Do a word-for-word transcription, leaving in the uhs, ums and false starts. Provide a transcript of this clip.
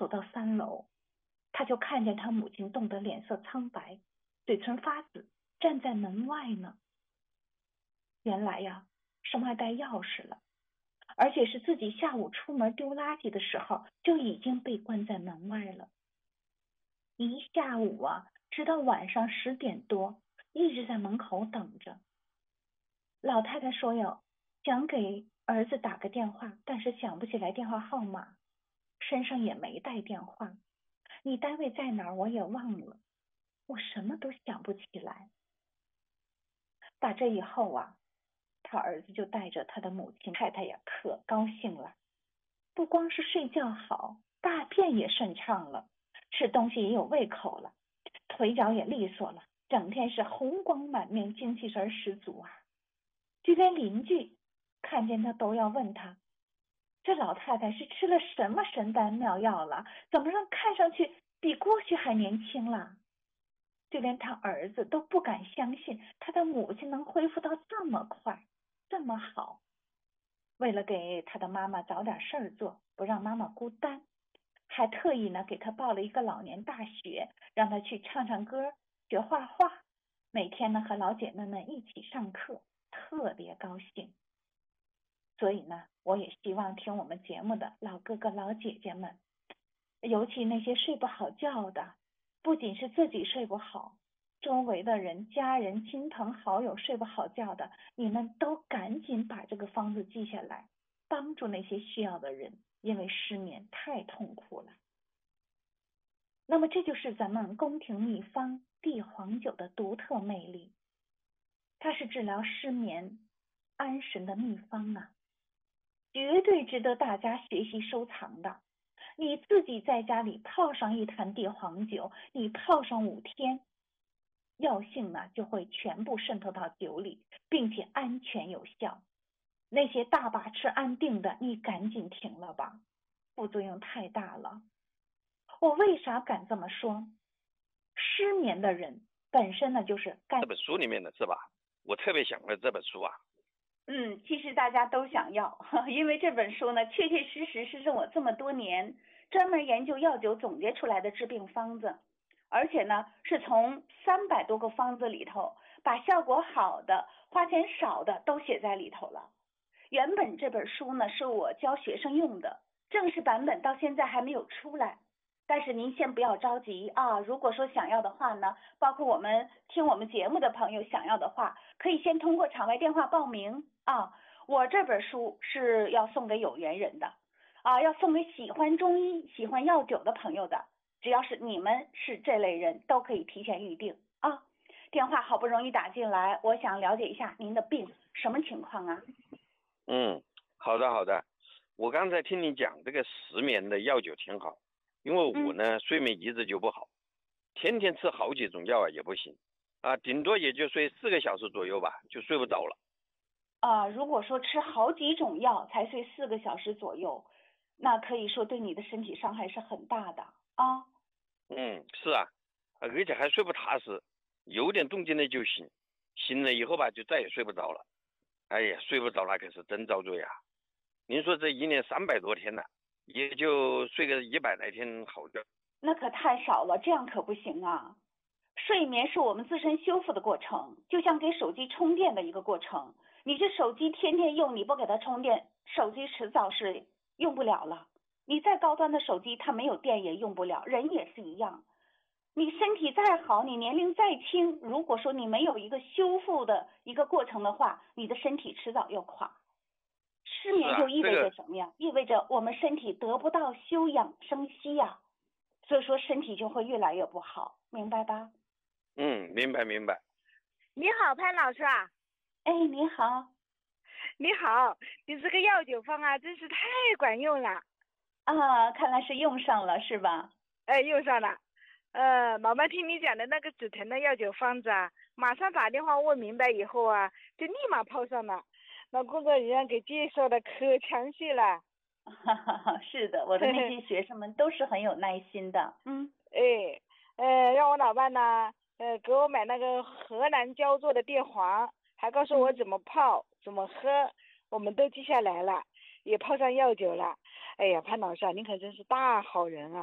走到三楼，他就看见他母亲冻得脸色苍白，嘴唇发紫，站在门外呢。原来呀，是忘带钥匙了，而且是自己下午出门丢垃圾的时候就已经被关在门外了。一下午啊，直到晚上十点多，一直在门口等着。老太太说要想给儿子打个电话，但是想不起来电话号码，身上也没带电话。你单位在哪儿我也忘了，我什么都想不起来。打这以后啊，他儿子就带着他的母亲太太呀可高兴了，不光是睡觉好，大便也顺畅了，吃东西也有胃口了，腿脚也利索了，整天是红光满面，精气神十足啊。就连邻居看见他都要问他，这老太太是吃了什么神丹妙药了，怎么让看上去比过去还年轻了？就连他儿子都不敢相信他的母亲能恢复到这么快这么好。为了给他的妈妈找点事儿做，不让妈妈孤单，还特意呢给他报了一个老年大学，让他去唱唱歌，学画画，每天呢和老姐妹们一起上课，特别高兴。所以呢，我也希望听我们节目的老哥哥老姐姐们，尤其那些睡不好觉的，不仅是自己睡不好，周围的人、家人、亲朋好友睡不好觉的，你们都赶紧把这个方子记下来，帮助那些需要的人，因为失眠太痛苦了。那么这就是咱们宫廷秘方地黄酒的独特魅力，它是治疗失眠安神的秘方啊，绝对值得大家学习收藏的。你自己在家里泡上一坛地黄酒，你泡上五天，药性呢就会全部渗透到酒里，并且安全有效。那些大把吃安定的，你赶紧停了吧，副作用太大了。我为啥敢这么说？失眠的人本身呢就是干这本书里面的是吧？我特别想了这本书啊。 嗯，其实大家都想要，因为这本书呢，确确实实是我这么多年专门研究药酒总结出来的治病方子，而且呢，是从三百多个方子里头，把效果好的、花钱少的都写在里头了。原本这本书呢，是我教学生用的，正式版本到现在还没有出来。但是您先不要着急啊，如果说想要的话呢，包括我们听我们节目的朋友想要的话，可以先通过场外电话报名啊。我这本书是要送给有缘人的啊，要送给喜欢中医、喜欢药酒的朋友的，只要是你们是这类人，都可以提前预定啊。电话好不容易打进来，我想了解一下您的病什么情况啊？ 嗯，好的好的，我刚才听你讲这个失眠的药酒挺好。因为我呢、嗯、睡眠一直就不好，天天吃好几种药啊也不行啊，顶多也就睡四个小时左右吧，就睡不着了。 啊，如果说吃好几种药才睡四个小时左右，那可以说对你的身体伤害是很大的啊。 嗯，是啊，而且还睡不踏实，有点动静了就醒，醒了以后吧就再也睡不着了。哎呀，睡不着那可是真遭罪啊！您说这一年三百多天了。也就睡个一百来天好觉， 那可太少了，这样可不行啊！睡眠是我们自身修复的过程，就像给手机充电的一个过程。你这手机天天用，你不给它充电，手机迟早是用不了了。你再高端的手机，它没有电也用不了，人也是一样。你身体再好，你年龄再轻，如果说你没有一个修复的一个过程的话，你的身体迟早要垮。失眠就意味着什么呀？啊这个、意味着我们身体得不到休养生息呀、啊，所以说身体就会越来越不好，明白吧？ 嗯，明白明白。 你好，潘老师啊。 哎，你好。 你好，你这个药酒方啊，真是太管用了。 啊，看来是用上了是吧？ 哎，用上了。呃，老妈听你讲的那个止疼的药酒方子啊，马上打电话问明白以后啊，就立马泡上了。那工作人员给介绍的可详细了。 哈哈哈，是的，我的那些学生们都是很有耐心的。 嗯，哎，呃，让我老伴呢，呃，给我买那个河南焦作的地黄，还告诉我怎么泡、怎么喝，我们都记下来了，也泡上药酒了。哎呀，潘老师啊，您可真是大好人啊！